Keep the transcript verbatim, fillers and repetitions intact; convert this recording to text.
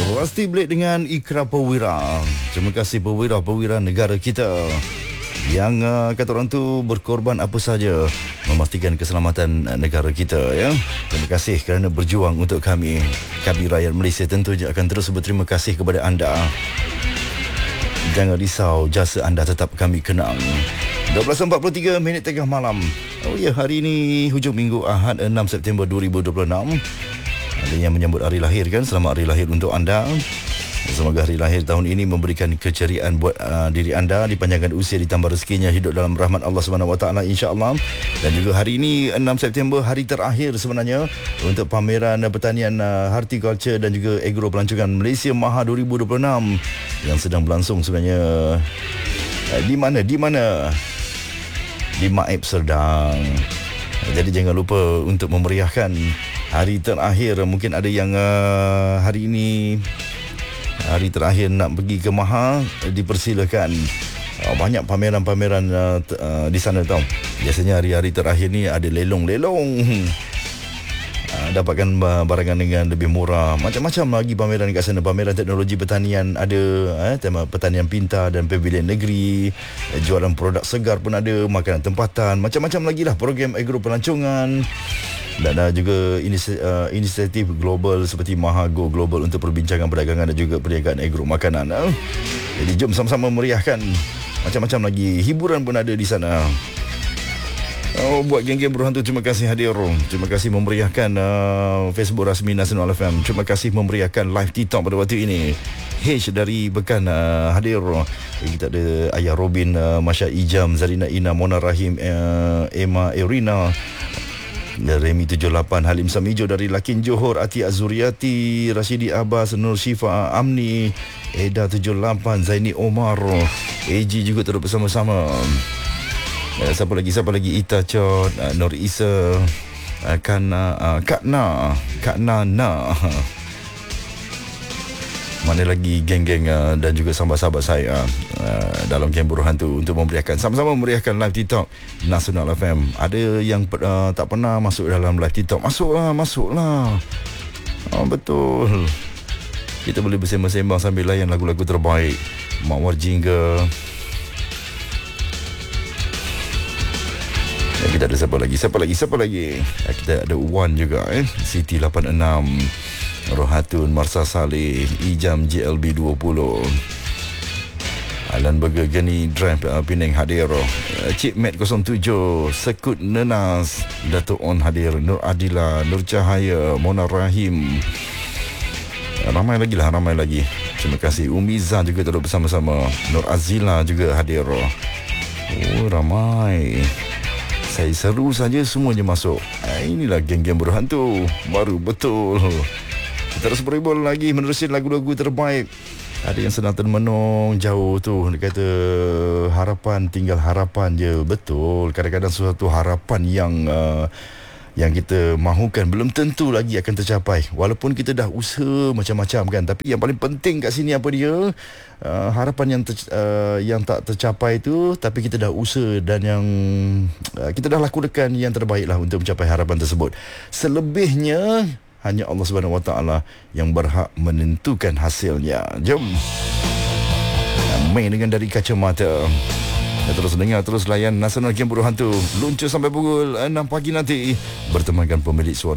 Rusty Blade dengan Ikra Perwira. Terima kasih perwira-perwira negara kita yang uh, kata orang tu berkorban apa saja memastikan keselamatan uh, negara kita, ya. Terima kasih kerana berjuang untuk kami. Kami rakyat Malaysia tentunya akan terus berterima kasih kepada anda. Jangan risau, jasa anda tetap kami kenang. dua belas empat puluh tiga minit tengah malam. Oh ya, hari ini hujung minggu Ahad enam September dua ribu dua puluh enam. Ada yang menyambut hari lahir kan? Selamat hari lahir untuk anda. Semoga hari lahir tahun ini memberikan keceriaan buat uh, diri anda, dipanjangkan usia, ditambah rezekinya, hidup dalam rahmat Allah Subhanahu Wa Taala insya-Allah. Dan juga hari ini enam September, hari terakhir sebenarnya untuk pameran pertanian uh, horticulture dan juga agro pelancongan Malaysia Maha dua ribu dua puluh enam yang sedang berlangsung sebenarnya. Uh, di mana? Di mana? Di Maib Serdang. Jadi jangan lupa untuk memeriahkan hari terakhir. Mungkin ada yang uh, hari ini hari terakhir nak pergi ke Maha, dipersilakan. Uh, banyak pameran-pameran uh, t- uh, di sana tau. Biasanya hari-hari terakhir ni ada lelong-lelong. Uh, dapatkan uh, barangan dengan lebih murah. Macam-macam lagi pameran kat sana. Pameran teknologi pertanian ada, eh, tema pertanian pintar dan pavilion negeri. Eh, jualan produk segar pun ada, makanan tempatan, macam-macam lagi lah program agro pelancongan. Dan uh, juga inis- uh, inisiatif global seperti Maha Go Global untuk perbincangan perdagangan dan juga perniagaan agro makanan. Uh. Jadi jom sama-sama meriahkan. Macam-macam lagi hiburan pun ada di sana. Oh, buat geng-geng berhantu, terima kasih hadir. Terima kasih memeriahkan uh, Facebook rasmi Nasional F M. Terima kasih memeriahkan live TikTok pada waktu ini. H dari Bekan uh, hadir. Kita ada Ayah Robin, uh, Masya Ijam, Zarina Ina, Mona Rahim, uh, Emma Erina, Remy tujuh lapan, Halim Samijo dari Lakin Johor, Ati Azuriati, Rashidi Abbas, Nur Syifa Amni, Eda tujuh lapan, Zaini Omar, A G juga terus bersama-sama. Uh, siapa lagi? Siapa lagi? Ita Chot, uh, Nur Isa, uh, Kana, uh, Kak Na, Kak Nana. Mana lagi geng-geng uh, dan juga sahabat-sahabat saya uh, dalam geng Buruh Hantu untuk memeriahkan, sama-sama memeriahkan live TikTok Nasional F M. Ada yang uh, tak pernah masuk dalam live TikTok, masuklah, masuklah. Oh, betul. Kita boleh bersembang-sembang sambil layan lagu-lagu terbaik. Mawar Jingga. Ya, kita ada siapa lagi? Siapa lagi? Siapa lagi? Ya, kita ada Wan juga, eh. Siti lapan enam. Rohatun, Marsa Saleh, Ijam J L B dua puluh, Alan Burger Geni Drive uh, Penang hadir, uh, Cik Mat kosong tujuh, Sekut Nenas, Datuk On hadir, Nur Adila, Nur Cahaya, Mona Rahim, uh, ramai lagi lah, ramai lagi. Terima kasih. Umiza juga terus bersama-sama. Nur Azila juga hadir. Oh, ramai. Saya seru saja semuanya masuk. uh, Inilah geng-geng berhantu baru betul. Terus beribul lagi menerusi lagu-lagu terbaik. Ada yang sedang termenung jauh tu, dia kata harapan tinggal harapan je. Betul, kadang-kadang sesuatu harapan yang uh, yang kita mahukan belum tentu lagi akan tercapai, walaupun kita dah usaha macam-macam kan. Tapi yang paling penting kat sini apa dia, uh, harapan yang ter, uh, yang tak tercapai tu, tapi kita dah usaha dan yang uh, kita dah lakukan yang terbaik lah untuk mencapai harapan tersebut. Selebihnya hanya Allah Subhanahu Wa Taala yang berhak menentukan hasilnya. Jom main dengan dari kacamata. Dan terus dengar, terus layan Nasional Game Buruh Hantu. Luncur sampai pukul enam pagi nanti. Bertemankan pemilik suara